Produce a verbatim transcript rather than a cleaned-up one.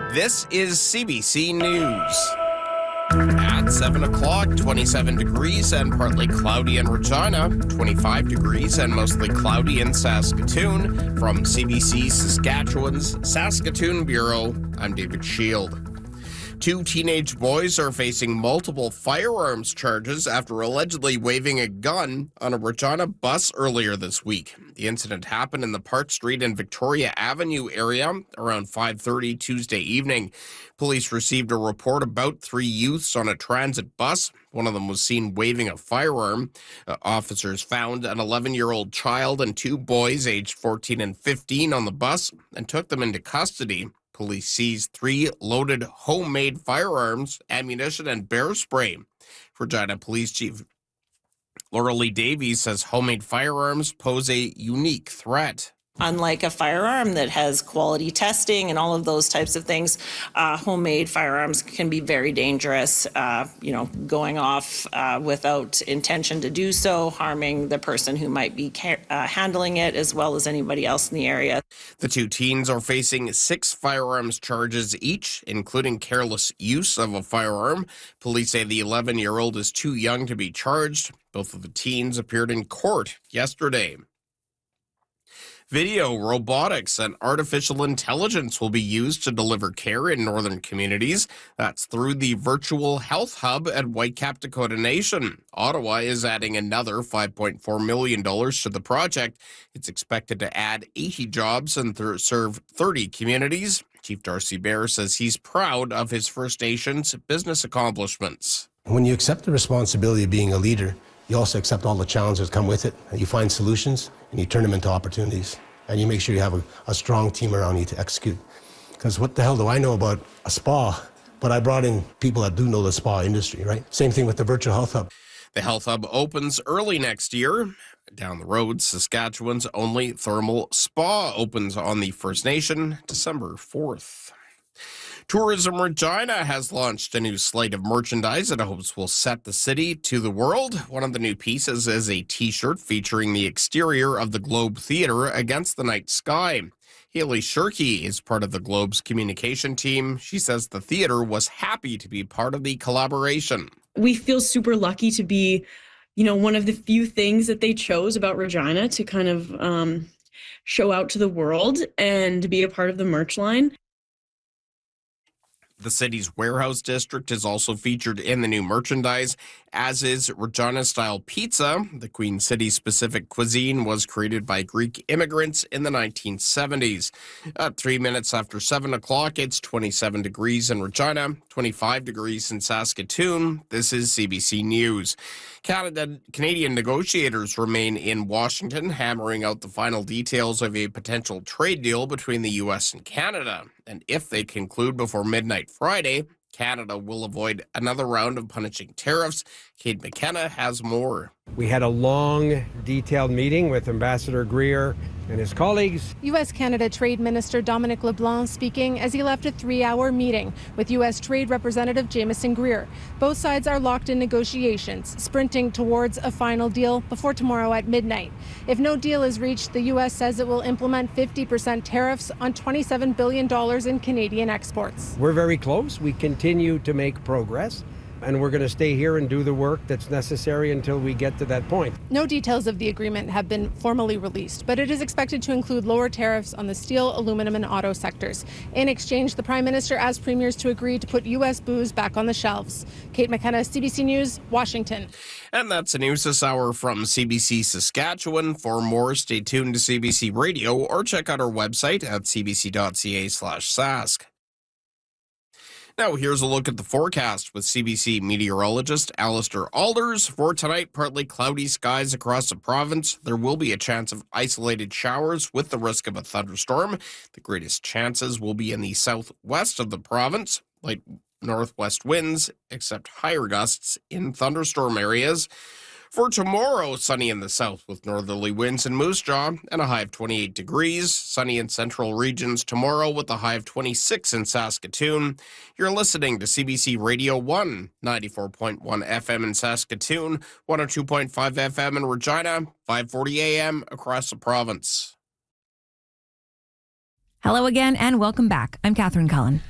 This is C B C News. At seven o'clock, twenty-seven degrees and partly cloudy in Regina, twenty-five degrees and mostly cloudy in Saskatoon. From C B C Saskatchewan's Saskatoon Bureau, I'm David Shield. Two teenage boys are facing multiple firearms charges after allegedly waving a gun on a Regina bus earlier this week. The incident happened in the Park Street and Victoria Avenue area around five thirty Tuesday evening. Police received a report about three youths on a transit bus. One of them was seen waving a firearm. Uh, officers found an eleven-year-old child and two boys aged fourteen and fifteen on the bus and took them into custody. Police seized three loaded homemade firearms, ammunition, and bear spray. Regina Police Chief Laura Lee Davies says homemade firearms pose a unique threat. Unlike a firearm that has quality testing and all of those types of things, uh, homemade firearms can be very dangerous, uh, you know, going off uh, without intention to do so, harming the person who might be ca- uh, handling it as well as anybody else in the area. The two teens are facing six firearms charges each, including careless use of a firearm. Police say the eleven-year-old is too young to be charged. Both of the teens appeared in court yesterday. Video, robotics, and artificial intelligence will be used to deliver care in northern communities. That's through the virtual health hub at Whitecap Dakota Nation. Ottawa is adding another five point four million dollars to the project. It's expected to add eighty jobs and th- serve thirty communities. Chief Darcy Bear says he's proud of his First Nations business accomplishments. When you accept the responsibility of being a leader, you also accept all the challenges that come with it, and you find solutions, and you turn them into opportunities. And you make sure you have a, a strong team around you to execute. Because what the hell do I know about a spa? But I brought in people that do know the spa industry, right? Same thing with the virtual health hub. The health hub opens early next year. Down the road, Saskatchewan's only thermal spa opens on the First Nation December fourth. Tourism Regina has launched a new slate of merchandise it hopes will set the city to the world. One of the new pieces is a T-shirt featuring the exterior of the Globe Theatre against the night sky. Haley Shirky is part of the Globe's communication team. She says the theatre was happy to be part of the collaboration. We feel super lucky to be, you know, one of the few things that they chose about Regina to kind of um, show out to the world and to be a part of the merch line. The city's warehouse district is also featured in the new merchandise, as is Regina-style pizza. The Queen City-specific cuisine was created by Greek immigrants in the nineteen seventies. At three minutes after seven o'clock, it's twenty-seven degrees in Regina, twenty-five degrees in Saskatoon. This is C B C News. Canada, Canadian negotiators remain in Washington, hammering out the final details of a potential trade deal between the U S and Canada. And if they conclude before midnight Friday, Canada will avoid another round of punishing tariffs. Kate McKenna has more. We had a long, detailed meeting with Ambassador Greer and his colleagues. U S-Canada Trade Minister Dominic LeBlanc speaking as he left a three-hour meeting with U S Trade Representative Jameson Greer. Both sides are locked in negotiations, sprinting towards a final deal before tomorrow at midnight. If no deal is reached, the U S says it will implement fifty percent tariffs on twenty-seven billion dollars in Canadian exports. We're very close. We continue to make progress, and we're going to stay here and do the work that's necessary until we get to that point. No details of the agreement have been formally released, but it is expected to include lower tariffs on the steel, aluminum, and auto sectors. In exchange, the Prime Minister asked premiers to agree to put U S booze back on the shelves. Kate McKenna, C B C News, Washington. And that's the news this hour from C B C Saskatchewan. For more, stay tuned to C B C Radio or check out our website at cbc.ca slash sask. Now, here's a look at the forecast with C B C meteorologist Alistair Alders. For tonight, partly cloudy skies across the province. There will be a chance of isolated showers with the risk of a thunderstorm. The greatest chances will be in the southwest of the province. Light northwest winds, except higher gusts in thunderstorm areas. For tomorrow, sunny in the south with northerly winds in Moose Jaw and a high of twenty-eight degrees. Sunny in central regions tomorrow with a high of twenty-six in Saskatoon. You're listening to C B C Radio one, ninety-four point one F M in Saskatoon, one oh two point five F M in Regina, five forty A M across the province. Hello again and welcome back. I'm Catherine Cullen.